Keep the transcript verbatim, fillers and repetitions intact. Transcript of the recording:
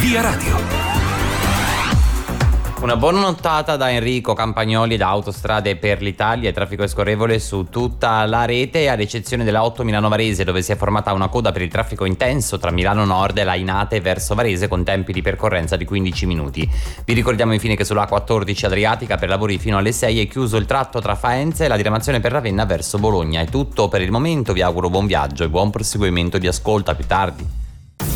Via Radio. Una buona nottata da Enrico Campagnoli da Autostrade per l'Italia. Il traffico è scorrevole su tutta la rete, ad eccezione della otto Milano Varese, dove si è formata una coda per il traffico intenso tra Milano Nord e Lainate verso Varese, con tempi di percorrenza di quindici minuti. Vi ricordiamo infine che sulla A quattordici Adriatica per lavori fino alle sei è chiuso il tratto tra Faenza e la diramazione per Ravenna verso Bologna. È tutto per il momento, vi auguro buon viaggio e buon proseguimento di ascolto. A più tardi.